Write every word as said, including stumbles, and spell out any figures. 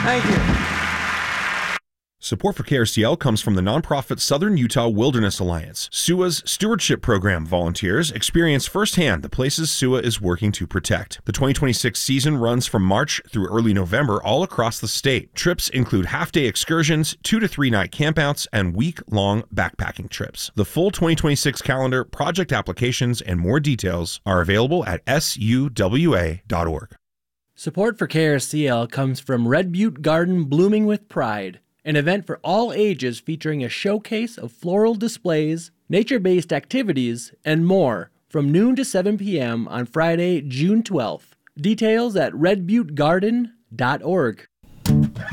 Thank you. Support for K R C L comes from the nonprofit Southern Utah Wilderness Alliance. S U A's Stewardship Program volunteers experience firsthand the places S U A is working to protect. The twenty twenty-six season runs from March through early November all across the state. Trips include half-day excursions, two to three night campouts, and week-long backpacking trips. The full twenty twenty-six calendar, project applications, and more details are available at S U W A dot org. Support for K R C L comes from Red Butte Garden Blooming with Pride, an event for all ages featuring a showcase of floral displays, nature-based activities, and more from noon to seven p.m. on Friday, June twelfth. Details at red butte garden dot org.